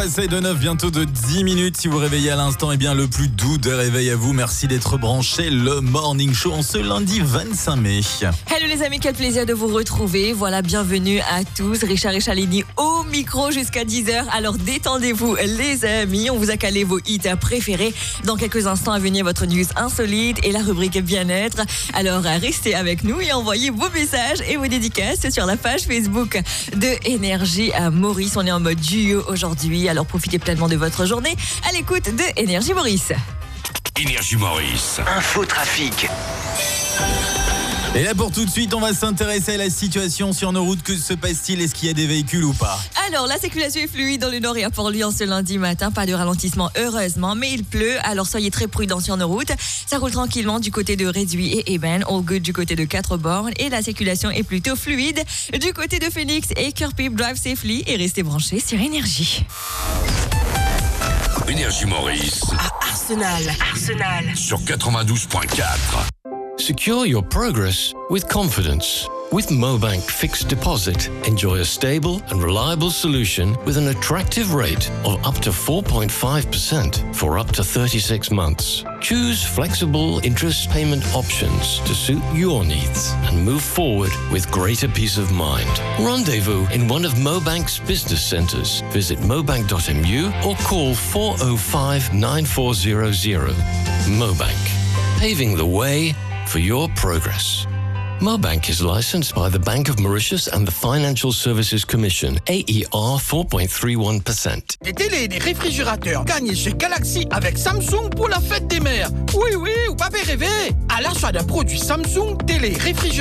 passé de 9, bientôt de 10 minutes. Si vous réveillez à l'instant, eh bien le plus doux des réveils à vous. Merci d'être branché. Le Morning Show en ce lundi 25 mai. Hello les amis, quel plaisir de vous retrouver. Voilà, bienvenue à tous. Richard et Chalini au micro jusqu'à 10h. Alors détendez-vous les amis. On vous a calé vos hits préférés. Dans quelques instants à venir, votre news insolite et la rubrique bien-être. Alors restez avec nous et envoyez vos messages et vos dédicaces sur la page Facebook de Énergie à Maurice. On est en mode duo aujourd'hui, alors profitez pleinement de votre journée à l'écoute de Énergie Maurice. Énergie Maurice. Info trafic. Et là pour tout de suite, on va s'intéresser à la situation sur nos routes. Que se passe-t-il? Est-ce qu'il y a des véhicules ou pas? Alors, la circulation est fluide dans le nord et à Port-Lyon ce lundi matin. Pas de ralentissement, heureusement, mais il pleut. Alors, soyez très prudents sur nos routes. Ça roule tranquillement du côté de Réduit et Eben. All good du côté de Quatre-Bornes. Et la circulation est plutôt fluide du côté de Phoenix et Kirkby. Drive safely et restez branchés sur Énergie. Énergie Maurice. À Arsenal. Sur 92.4. Secure your progress with confidence. With Mobank Fixed Deposit, enjoy a stable and reliable solution with an attractive rate of up to 4.5% for up to 36 months. Choose flexible interest payment options to suit your needs and move forward with greater peace of mind. Rendezvous in one of Mobank's business centers. Visit mobank.mu or call 405 9400. Mobank, paving the way for your progress. Mobank is licensed by the Bank of Mauritius and the Financial Services Commission, AER 4.31%. Des télés et des réfrigérateurs gagnés chez Galaxy avec Samsung pour la fête des mères. Oui, vous m'avez rêvé. À l'achat d'un produit Samsung, télé, réfrigérateur